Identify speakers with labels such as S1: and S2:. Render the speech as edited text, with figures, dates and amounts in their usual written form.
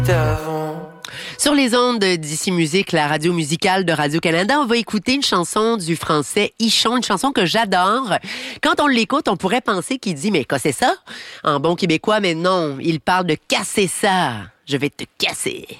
S1: Sur les ondes d'Ici Musique, la radio musicale de Radio-Canada, on va écouter une chanson du français Ichon, une chanson que j'adore. Quand on l'écoute, on pourrait penser qu'il dit « Mais qu'est-ce que c'est ça? » en bon québécois, mais non, il parle de « casser ça. Je vais te casser. »